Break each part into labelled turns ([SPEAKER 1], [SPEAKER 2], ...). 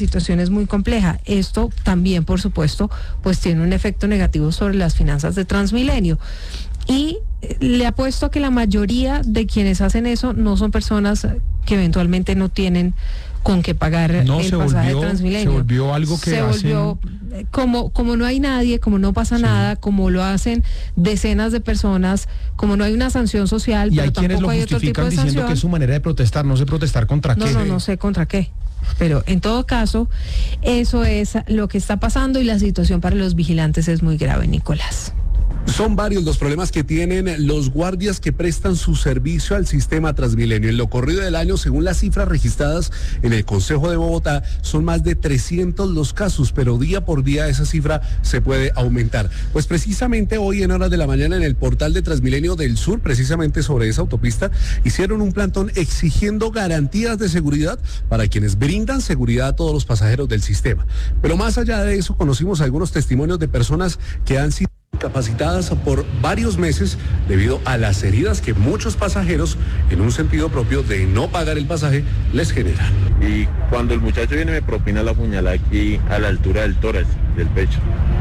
[SPEAKER 1] situación es muy compleja. Esto también, por supuesto, pues tiene un efecto negativo sobre las finanzas de Transmilenio. Y le apuesto a que la mayoría de quienes hacen eso no son personas que eventualmente no tienen con qué pagar el pasaje de Transmilenio.
[SPEAKER 2] Se volvió algo que
[SPEAKER 1] volvió, como no hay nadie, como no pasa nada, como lo hacen decenas de personas, como no hay una sanción social,
[SPEAKER 2] y
[SPEAKER 1] pero
[SPEAKER 2] hay quienes
[SPEAKER 1] tampoco
[SPEAKER 2] lo
[SPEAKER 1] hay otro tipo
[SPEAKER 2] justifican
[SPEAKER 1] de
[SPEAKER 2] diciendo
[SPEAKER 1] sanción.
[SPEAKER 2] que es su manera de protestar, no sé protestar contra qué.
[SPEAKER 1] No sé contra qué. Pero en todo caso, eso es lo que está pasando y la situación para los vigilantes es muy grave, Nicolás.
[SPEAKER 3] Son varios los problemas que tienen los guardias que prestan su servicio al sistema Transmilenio. En lo corrido del año, según las cifras registradas en el Consejo de Bogotá, son más de 300 los casos, pero día por día esa cifra se puede aumentar. Pues precisamente hoy en horas de la mañana en el portal de Transmilenio del Sur, precisamente sobre esa autopista, hicieron un plantón exigiendo garantías de seguridad para quienes brindan seguridad a todos los pasajeros del sistema. Pero más allá de eso, conocimos algunos testimonios de personas que han sido capacitadas por varios meses debido a las heridas que muchos pasajeros, en un sentido propio de no pagar el pasaje, les generan.
[SPEAKER 4] Y cuando el muchacho viene me propina la puñalada aquí a la altura del tórax, del pecho,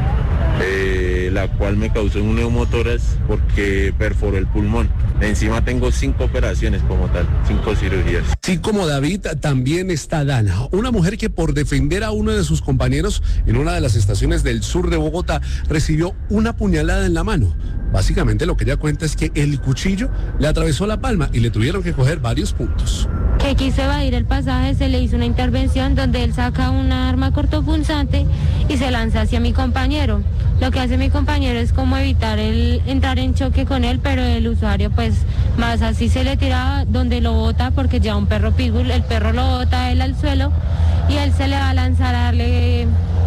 [SPEAKER 4] la cual me causó un neumotórax porque perforó el pulmón. Encima tengo 5 operaciones como tal, 5 cirugías.
[SPEAKER 3] Sí, como David, también está Dana, una mujer que por defender a uno de sus compañeros en una de las estaciones del sur de Bogotá recibió una puñalada en la mano. Básicamente lo que ella cuenta es que el cuchillo le atravesó la palma y le tuvieron que coger varios puntos.
[SPEAKER 5] Que quiso evadir el pasaje, se le hizo una intervención donde él saca una arma cortopunzante y se lanza hacia mi compañero. Lo que hace mi compañero es como evitar el entrar en choque con él, pero el usuario pues más así se le tiraba donde lo bota porque ya un perro pitbull, el perro lo bota a él al suelo y él se le va a lanzar a darle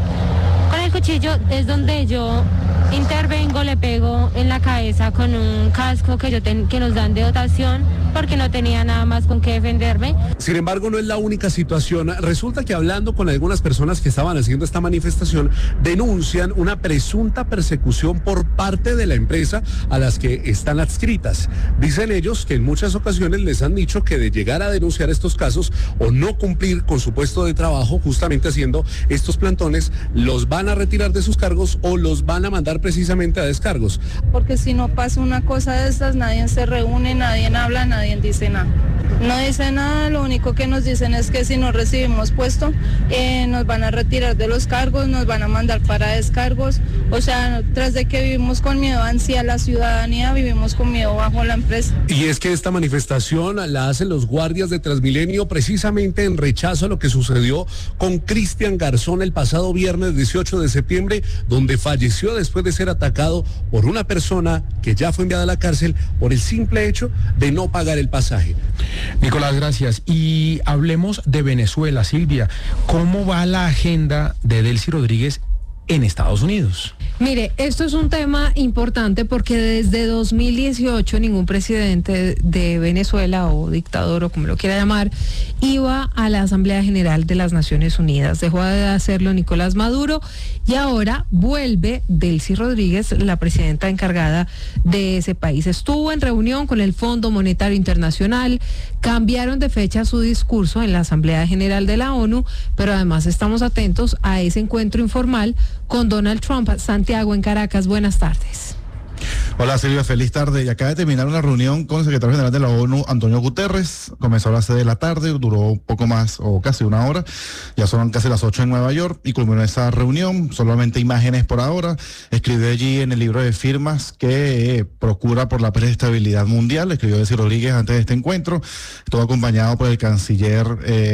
[SPEAKER 5] con el cuchillo. Es donde yo intervengo, le pego en la cabeza con un casco que nos dan de dotación porque no tenía nada más con qué defenderme.
[SPEAKER 3] Sin embargo, no es la única situación. Resulta que hablando con algunas personas que estaban haciendo esta manifestación, denuncian una presunta persecución por parte de la empresa a las que están adscritas. Dicen ellos que en muchas ocasiones les han dicho que de llegar a denunciar estos casos o no cumplir con su puesto de trabajo, justamente haciendo estos plantones, los van a retirar de sus cargos o los van a mandar precisamente a descargos.
[SPEAKER 6] Porque si no pasa una cosa de estas, nadie se reúne, nadie habla, nadie dice nada. No dice nada, lo único que nos dicen es que si no recibimos puesto, nos van a retirar de los cargos, nos van a mandar para descargos. O sea, tras de que vivimos con miedo hacia la ciudadanía, vivimos con miedo bajo la empresa.
[SPEAKER 3] Y es que esta manifestación la hacen los guardias de Transmilenio precisamente en rechazo a lo que sucedió con Cristian Garzón el pasado viernes 18 de septiembre, donde falleció después de ser atacado por una persona que ya fue enviada a la cárcel por el simple hecho de no pagar el pasaje.
[SPEAKER 2] Nicolás, gracias. Y hablemos de Venezuela, Silvia. ¿Cómo va la agenda de Delcy Rodríguez en Estados Unidos?
[SPEAKER 1] Mire, esto es un tema importante porque desde 2018 ningún presidente de Venezuela o dictador o como lo quiera llamar iba a la Asamblea General de las Naciones Unidas. Dejó de hacerlo Nicolás Maduro y ahora vuelve Delcy Rodríguez, la presidenta encargada de ese país. Estuvo en reunión con el Fondo Monetario Internacional, cambiaron de fecha su discurso en la Asamblea General de la ONU, pero además estamos atentos a ese encuentro informal con Donald Trump. Santiago en Caracas, buenas tardes.
[SPEAKER 7] Hola Silvia, feliz tarde. Y acaba de terminar una reunión con el secretario general de la ONU, Antonio Guterres. Comenzó a las 6 de la tarde, duró un poco más o casi una hora. Ya son casi las 8 en Nueva York y culminó esa reunión. Solamente imágenes por ahora. Escribió allí en el libro de firmas que procura por la paz y estabilidad mundial. Escribió Delcy Rodríguez antes de este encuentro. Todo acompañado por el canciller,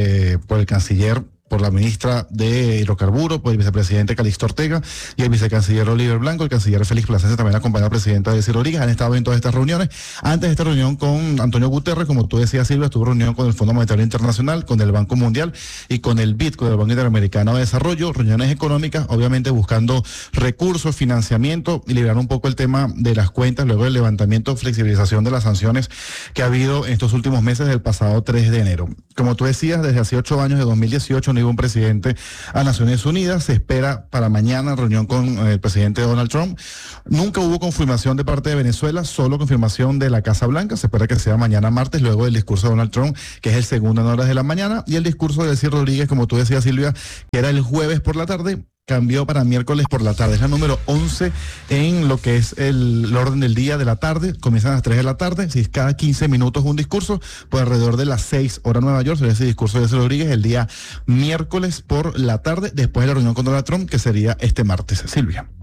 [SPEAKER 7] por la ministra de Hidrocarburos, por el vicepresidente Calixto Ortega y el vicecanciller Oliver Blanco, el canciller Félix Plasencia también acompañó a la presidenta Delcy Rodríguez. Han estado en todas estas reuniones. Antes de esta reunión con Antonio Guterres, como tú decías, Silvia, estuvo reunión con el Fondo Monetario Internacional, con el Banco Mundial y con el BID, con el Banco Interamericano de Desarrollo, reuniones económicas, obviamente buscando recursos, financiamiento y liberar un poco el tema de las cuentas, luego del levantamiento, flexibilización de las sanciones que ha habido en estos últimos meses del pasado 3 de enero. Como tú decías, desde hace 8 años, de 2018, no iba un presidente a Naciones Unidas. Se espera para mañana reunión con el presidente Donald Trump. Nunca hubo confirmación de parte de Venezuela, solo confirmación de la Casa Blanca. Se espera que sea mañana martes, luego del discurso de Donald Trump, que es el segundo en horas de la mañana, y el discurso de Delcy Rodríguez, como tú decías, Silvia, que era el jueves por la tarde, cambió para miércoles por la tarde. Es la número 11 en lo que es el orden del día de la tarde. Comienzan a las 3 de la tarde. Si es cada 15 minutos un discurso, pues alrededor de las 6 horas Nueva York sería ese discurso de Delcy Rodríguez el día miércoles por la tarde, después de la reunión con Donald Trump, que sería este martes. Silvia.